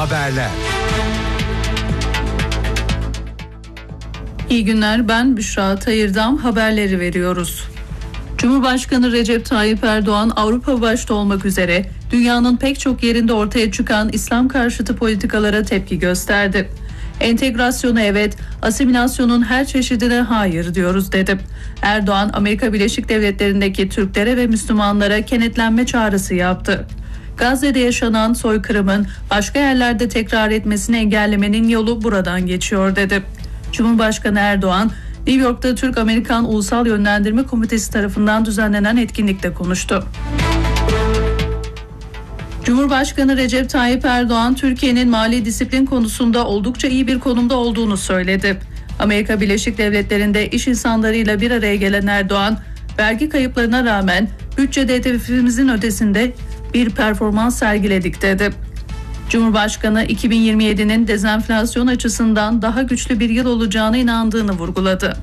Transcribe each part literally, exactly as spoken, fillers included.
haberler. İyi günler, ben Büşra Tayırdam, haberleri veriyoruz. Cumhurbaşkanı Recep Tayyip Erdoğan, Avrupa başta olmak üzere dünyanın pek çok yerinde ortaya çıkan İslam karşıtı politikalara tepki gösterdi. Entegrasyona evet, asimilasyonun her çeşidine hayır diyoruz dedi. Erdoğan, Amerika Birleşik Devletleri'ndeki Türklere ve Müslümanlara kenetlenme çağrısı yaptı. Gazze'de yaşanan soykırımın başka yerlerde tekrar etmesini engellemenin yolu buradan geçiyor dedi. Cumhurbaşkanı Erdoğan, New York'ta Türk-Amerikan Ulusal Yönlendirme Komitesi tarafından düzenlenen etkinlikte konuştu. Cumhurbaşkanı Recep Tayyip Erdoğan, Türkiye'nin mali disiplin konusunda oldukça iyi bir konumda olduğunu söyledi. Amerika Birleşik Devletleri'nde iş insanlarıyla bir araya gelen Erdoğan, vergi kayıplarına rağmen bütçede hedefimizin ötesinde bir performans sergiledik dedi. Cumhurbaşkanı iki bin yirmi yedinin dezenflasyon açısından daha güçlü bir yıl olacağına inandığını vurguladı.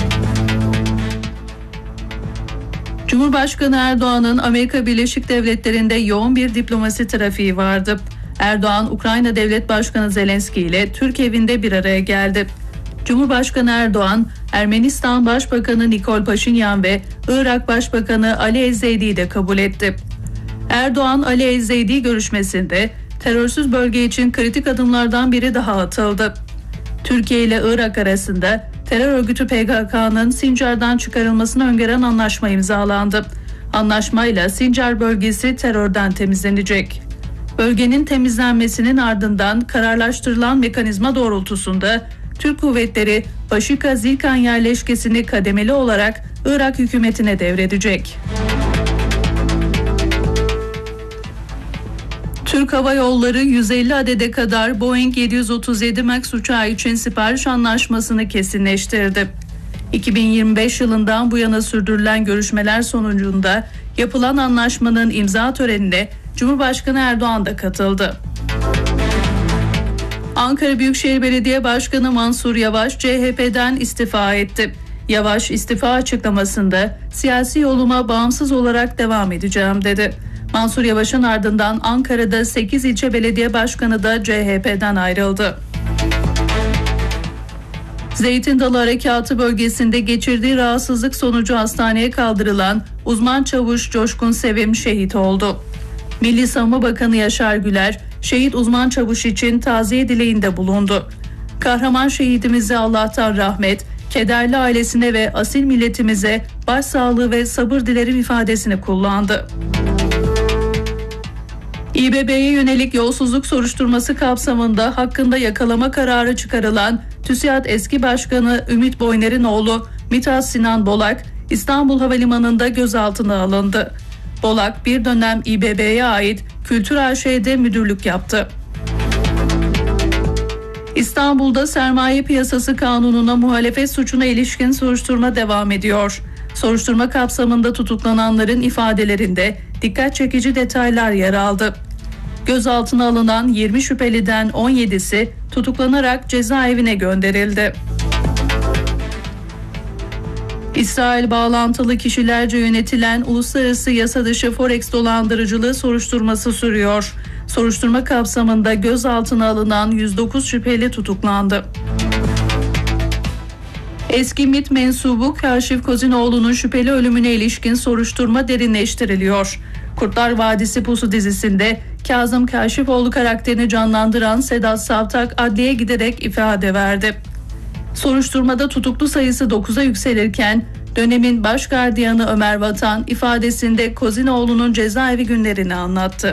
Cumhurbaşkanı Erdoğan'ın Amerika Birleşik Devletleri'nde yoğun bir diplomasi trafiği vardı. Erdoğan, Ukrayna Devlet Başkanı Zelenski ile Türk evinde bir araya geldi. Cumhurbaşkanı Erdoğan, Ermenistan Başbakanı Nikol Paşinyan ve Irak Başbakanı Ali Ezzeydi'yi de kabul etti. Erdoğan, Ali Ezzeydi görüşmesinde terörsüz bölge için kritik adımlardan biri daha atıldı. Türkiye ile Irak arasında terör örgütü P K K'nın Sincar'dan çıkarılmasını öngören anlaşma imzalandı. Anlaşmayla Sincar bölgesi terörden temizlenecek. Bölgenin temizlenmesinin ardından kararlaştırılan mekanizma doğrultusunda Türk kuvvetleri Başika Zilkan yerleşkesini kademeli olarak Irak hükümetine devredecek. Türk Hava Yolları yüz elli adede kadar Boeing yedi yüz otuz yedi Max uçağı için sipariş anlaşmasını kesinleştirdi. iki bin yirmi beş yılından bu yana sürdürülen görüşmeler sonucunda yapılan anlaşmanın imza törenine Cumhurbaşkanı Erdoğan da katıldı. Ankara Büyükşehir Belediye Başkanı Mansur Yavaş C H P'den istifa etti. Yavaş istifa açıklamasında siyasi yoluma bağımsız olarak devam edeceğim dedi. Mansur Yavaş'ın ardından Ankara'da sekiz ilçe belediye başkanı da C H P'den ayrıldı. Zeytin Dalı Harekatı bölgesinde geçirdiği rahatsızlık sonucu hastaneye kaldırılan uzman çavuş Coşkun Sevim şehit oldu. Milli Savunma Bakanı Yaşar Güler, şehit uzman çavuş için taziye dileğinde bulundu. Kahraman şehidimize Allah'tan rahmet, kederli ailesine ve asil milletimize başsağlığı ve sabır dilerim ifadesini kullandı. İBB'ye yönelik yolsuzluk soruşturması kapsamında hakkında yakalama kararı çıkarılan TÜSİAD eski başkanı Ümit Boyner'in oğlu Mithat Sinan Bolak, İstanbul Havalimanı'nda gözaltına alındı. Bolak bir dönem İBB'ye ait Kültür A Ş'de müdürlük yaptı. İstanbul'da sermaye piyasası kanununa muhalefet suçuna ilişkin soruşturma devam ediyor. Soruşturma kapsamında tutuklananların ifadelerinde dikkat çekici detaylar yer aldı. Gözaltına alınan yirmi şüpheliden on yedisi tutuklanarak cezaevine gönderildi. İsrail bağlantılı kişilerce yönetilen uluslararası yasa dışı Forex dolandırıcılığı soruşturması sürüyor. Soruşturma kapsamında gözaltına alınan yüz dokuz şüpheli tutuklandı. Eski MİT mensubu Kaşif Kozinoğlu'nun şüpheli ölümüne ilişkin soruşturma derinleştiriliyor. Kurtlar Vadisi Pusu dizisinde Kazım Kaşifoğlu karakterini canlandıran Sedat Savtak adliyeye giderek ifade verdi. Soruşturmada tutuklu sayısı dokuza yükselirken dönemin baş gardiyanı Ömer Vatan ifadesinde Kozinoğlu'nun cezaevi günlerini anlattı.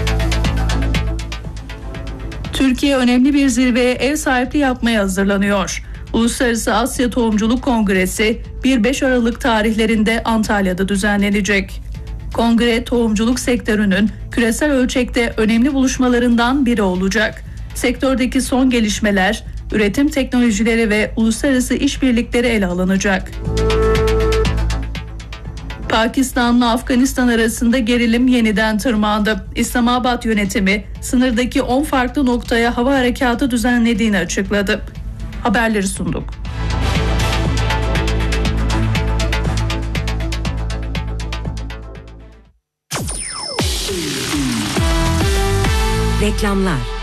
Türkiye önemli bir zirveye ev sahipliği yapmaya hazırlanıyor. Uluslararası Asya Tohumculuk Kongresi bir beş Aralık tarihlerinde Antalya'da düzenlenecek. Kongre, tohumculuk sektörünün küresel ölçekte önemli buluşmalarından biri olacak. Sektördeki son gelişmeler, üretim teknolojileri ve uluslararası işbirlikleri ele alınacak. Pakistan'la Afganistan arasında gerilim yeniden tırmandı. İslamabad yönetimi sınırdaki on farklı noktaya hava harekatı düzenlediğini açıkladı. Haberleri sunduk. Reklamlar.